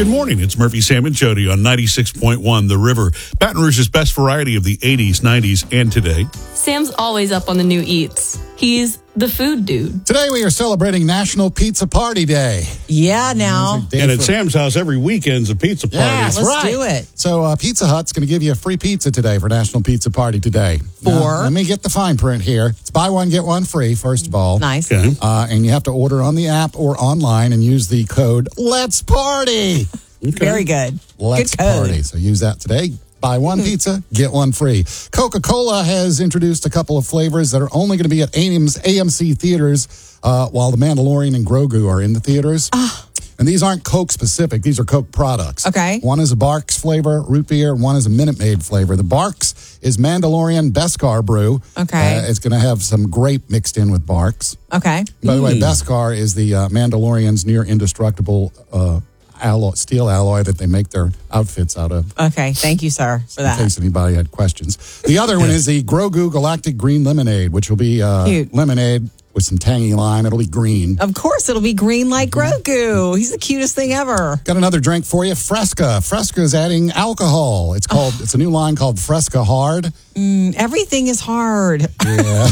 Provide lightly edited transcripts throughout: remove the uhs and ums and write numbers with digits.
Good morning. It's Murphy, Sam, and Jody on 96.1 The River. Baton Rouge's best variety of the 80s, 90s, and today. Sam's always up on the new eats. He's the food dude. Today we are celebrating National Pizza Party Day. Yeah, now. And at Sam's house, every weekend's a pizza party. Yeah, Let's do it. So Pizza Hut's going to give you a free pizza today for National Pizza Party today. Now, let me get the fine print here. It's buy one, get one free, first of all. Nice. Okay. And you have to order on the app or online and use the code Let's Party. Very good. Let's Good code. Party. So use that today. Buy one pizza, get one free. Coca-Cola has introduced a couple of flavors that are only going to be at AMC theaters while The Mandalorian and Grogu are in the theaters. And these aren't Coke specific. These are Coke products. Okay. One is a Barks flavor, root beer, and one is a Minute Maid flavor. The Barks is Mandalorian Beskar brew. Okay. It's going to have some grape mixed in with Barks. Okay. By the way, Beskar is the Mandalorian's near indestructible steel alloy that they make their outfits out of. Okay. Thank you, sir, for In that. case anybody had questions. The other one is the Grogu Galactic Green Lemonade, which will be Cute. lemonade with some tangy lime. It'll be green. Of course, it'll be green like Grogu. He's the cutest thing ever. Got another drink for you, Fresca. Fresca is adding alcohol. It's a new line called Fresca Hard. Everything is hard. Yeah.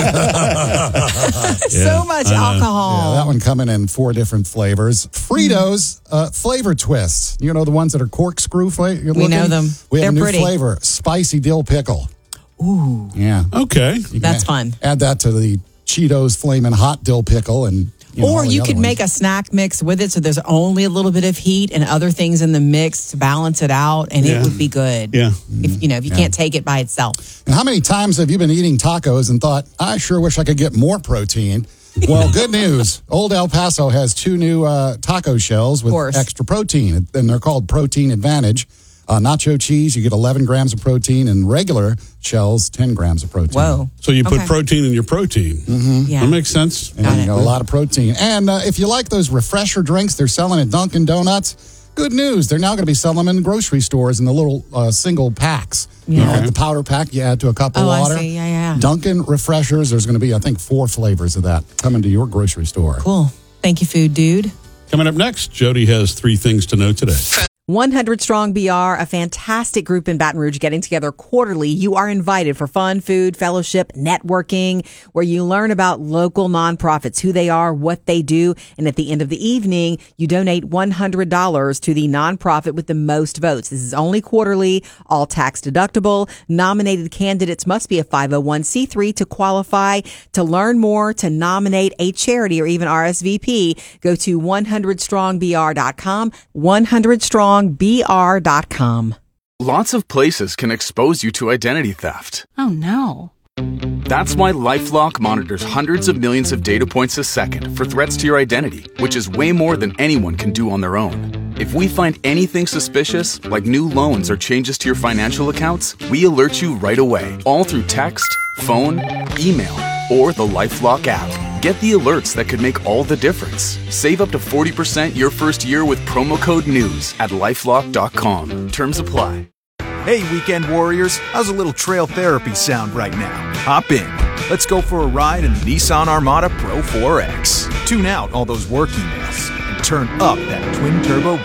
So much alcohol. Yeah, that one coming in 4 different flavors. Fritos flavor twists. You know the ones that are corkscrew flavor? We know them. We have They're a new pretty. flavor, spicy dill pickle. Ooh. Yeah. Okay. You can That's fun. Add that to the Cheetos Flamin' Hot Dill Pickle. And Or you could make a snack mix with it so there's only a little bit of heat and other things in the mix to balance it out, and it would be good. Yeah. If you can't take it by itself. And how many times have you been eating tacos and thought, I sure wish I could get more protein? Well, good news. Old El Paso has 2 new taco shells with course. extra protein, and they're called Protein Advantage. Nacho cheese, you get 11 grams of protein, and regular shells, 10 grams of protein. Whoa. So you put Okay. protein in your protein. Yeah. That makes sense. And you got a lot of protein. And if you like those refresher drinks they're selling at Dunkin' Donuts, good news. They're now going to be selling them in grocery stores in the little single packs. You know, like the powder pack you add to a cup of Oh, I water. see. Yeah. Dunkin' refreshers, there's going to be, I think, 4 flavors of that coming to your grocery store. Cool. Thank you, food dude. Coming up next, Jody has 3 things to know today. 100 Strong BR, a fantastic group in Baton Rouge getting together quarterly. You are invited for fun, food, fellowship, networking, where you learn about local nonprofits, who they are, what they do. And at the end of the evening, you donate $100 to the nonprofit with the most votes. This is only quarterly, all tax deductible. Nominated candidates must be a 501c3 to qualify. To learn more, to nominate a charity or even RSVP, go to 100strongbr.com, 100strongbr.com. Lots of places can expose you to identity theft. Oh, no. That's why LifeLock monitors hundreds of millions of data points a second for threats to your identity, which is way more than anyone can do on their own. If we find anything suspicious, like new loans or changes to your financial accounts, we alert you right away, all through text, phone, email, or the LifeLock app. Get the alerts that could make all the difference. Save up to 40% your first year with promo code NEWS at LifeLock.com. Terms apply. Hey, weekend warriors, how's a little trail therapy sound right now? Hop in. Let's go for a ride in the Nissan Armada Pro 4X. Tune out all those work emails and turn up that twin-turbo